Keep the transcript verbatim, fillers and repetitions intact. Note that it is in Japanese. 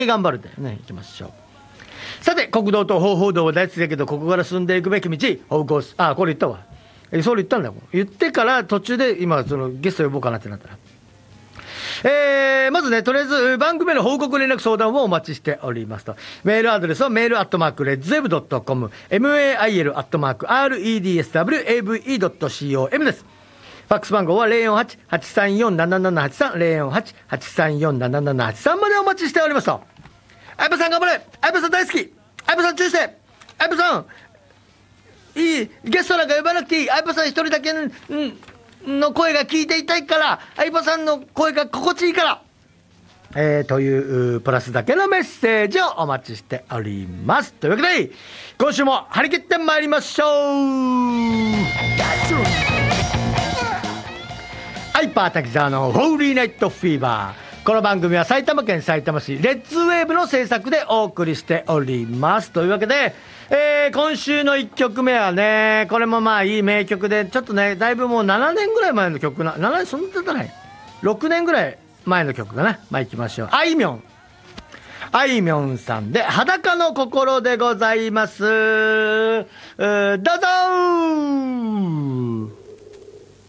頑張るでね、行きましょう。さて、国道と方法道は大好きだけどここから進んでいくべき道方向、あ、これ言ったわ。え、それ言ったんだよ。言ってから途中で今そのゲスト呼ぼうかなってなったら、えー、まずね、とりあえず番組の報告連絡相談をお待ちしておりますと。メールアドレスはメールアットマークレッツウェブドットコム、 メールアットマーク レッツウェブドットコム です。ファックス番号は ゼロよんはち はちさんよん ななななはちさん ゼロよんはち はちさんよん ななななはちさんまでお待ちしておりますと。相葉さん頑張れ、相葉さん大好き、相葉さん注意して、相葉さんいい、ゲストなんか呼ばなくていい、相葉さん一人だけの声が聞いていたいから、相葉さんの声が心地いいから、えー、というプラスだけのメッセージをお待ちしております。というわけで今週も張り切ってまいりましょう。ハイパー滝沢のホーリーナイトフィーバー。この番組は埼玉県さいたま市レッツウェーブの制作でお送りしております。というわけで、えー、今週のいっきょくめはね、これもまあいい名曲で、ちょっとねだいぶもうななねんぐらい前の曲な、ななねんそんな経たない、ろくねんぐらい前の曲かな。まあ行きましょう。あいみょん、あいみょんさんで裸の心でございます。うー、どうぞー。